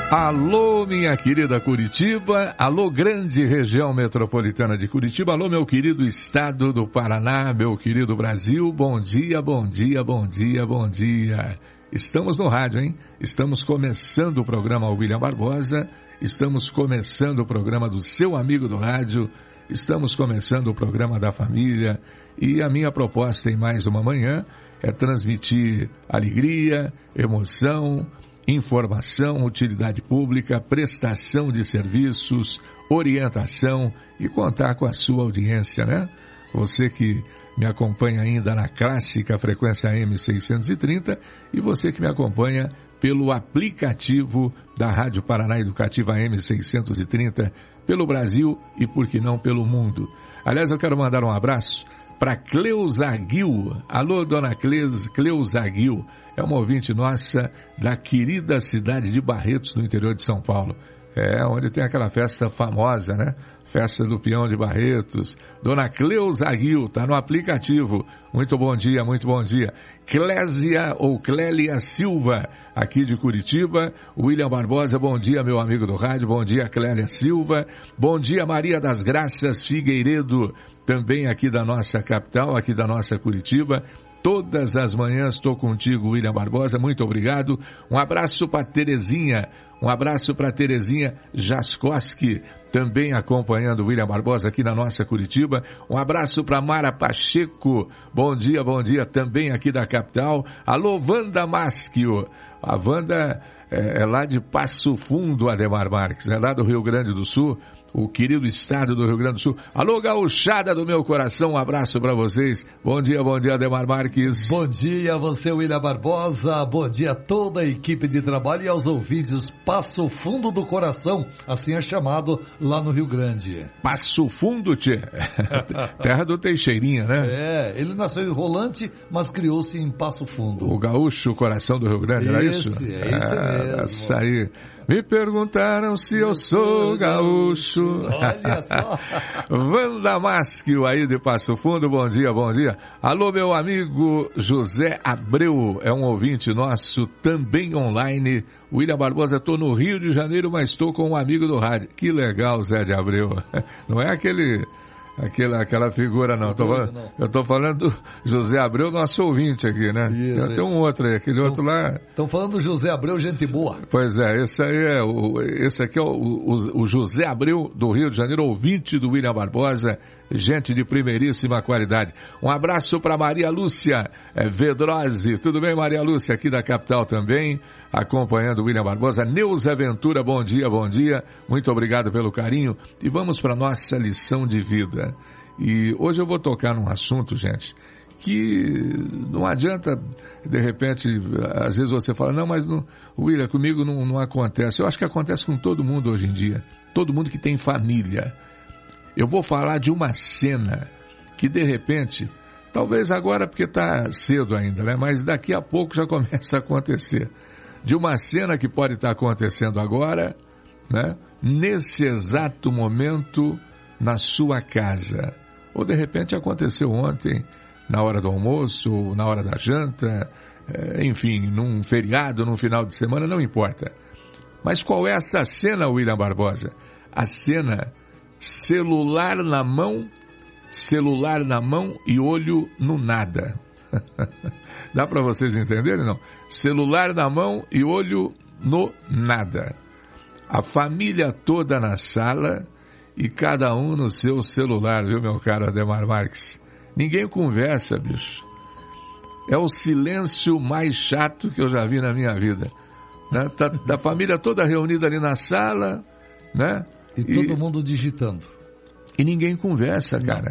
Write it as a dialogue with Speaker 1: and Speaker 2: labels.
Speaker 1: Alô, minha querida Curitiba, alô, grande região metropolitana de Curitiba, alô, meu querido estado do Paraná, meu querido Brasil, bom dia, bom dia, bom dia, bom dia. Estamos no rádio, hein? Estamos começando o programa William Barbosa, estamos começando o programa do seu amigo do rádio, estamos começando o programa da família e a minha proposta em mais uma manhã é transmitir alegria, emoção, informação, utilidade pública, prestação de serviços, orientação e contar com a sua audiência, né? Você que me acompanha ainda na clássica frequência AM 630 e você que me acompanha pelo aplicativo da Rádio Paraná Educativa AM 630 pelo Brasil e, por que não, pelo mundo. Aliás, eu quero mandar um abraço para Cleusa Aguil. Alô, dona Cleusa Aguil. É uma ouvinte nossa da querida cidade de Barretos, no interior de São Paulo. É onde tem aquela festa famosa, né? Festa do Peão de Barretos. Dona Cleusa Aguil, tá no aplicativo. Muito bom dia, muito bom dia. Clésia ou Clélia Silva, aqui de Curitiba. William Barbosa, bom dia, meu amigo do rádio. Bom dia, Clélia Silva. Bom dia, Maria das Graças Figueiredo, também aqui da nossa capital, aqui da nossa Curitiba. Todas as manhãs estou contigo, William Barbosa, muito obrigado. Um abraço para Terezinha, Jaskoski, também acompanhando o William Barbosa aqui na nossa Curitiba. Um abraço para Mara Pacheco, bom dia, também aqui da capital. Alô, Wanda Maschio, a Wanda é lá de Passo Fundo, Ademar Marques, é lá do Rio Grande do Sul, o querido estado do Rio Grande do Sul. Alô, gauchada do meu coração, um abraço para vocês. Bom dia, Ademar Marques.
Speaker 2: Bom dia a você, William Barbosa. Bom dia a toda a equipe de trabalho e aos ouvintes. Passo Fundo do Coração, assim é chamado lá no Rio Grande.
Speaker 1: Passo Fundo, tchê. Terra do Teixeirinha, né?
Speaker 2: É, ele nasceu em Rolante, mas criou-se em Passo Fundo.
Speaker 1: O gaúcho coração do Rio Grande, era isso?
Speaker 2: É isso mesmo.
Speaker 1: Isso aí. Me perguntaram se eu sou gaúcho.
Speaker 2: Olha só.
Speaker 1: Wanda Maschio aí de Passo Fundo, bom dia. Alô, meu amigo José Abreu, é um ouvinte nosso, também online. William Barbosa, estou no Rio de Janeiro, mas estou com um amigo do rádio. Que legal, Zé de Abreu. Não é aquela figura, não. Eu estou falando do José Abreu, nosso ouvinte aqui, né?
Speaker 2: Isso,
Speaker 1: tem um outro aí, aquele outro lá.
Speaker 2: Estão falando do José Abreu, gente boa.
Speaker 1: Pois é, esse aqui é o José Abreu, do Rio de Janeiro, ouvinte do William Barbosa, gente de primeiríssima qualidade. Um abraço para Maria Lúcia Vedrose. Tudo bem, Maria Lúcia, aqui da capital também, acompanhando o William Barbosa. Neuza Ventura, bom dia. Muito obrigado pelo carinho. E vamos para a nossa lição de vida. E hoje eu vou tocar num assunto, gente, que não adianta, de repente, às vezes você fala, não, mas William, comigo não acontece. Eu acho que acontece com todo mundo hoje em dia. Todo mundo que tem família. Eu vou falar de uma cena que, de repente, talvez agora porque está cedo ainda, né? Mas daqui a pouco já começa a acontecer. De uma cena que pode estar acontecendo agora, né? Nesse exato momento, na sua casa. Ou, de repente, aconteceu ontem, na hora do almoço, ou na hora da janta, enfim, num feriado, num final de semana, não importa. Mas qual é essa cena, William Barbosa? A cena celular na mão e olho no nada. Dá para vocês entenderem, não? Celular na mão e olho no nada. A família toda na sala e cada um no seu celular, viu, meu caro Ademar Marques? Ninguém conversa, bicho. É o silêncio mais chato que eu já vi na minha vida. Né? Da família toda reunida ali na sala, né?
Speaker 2: E todo mundo digitando.
Speaker 1: E ninguém conversa, cara.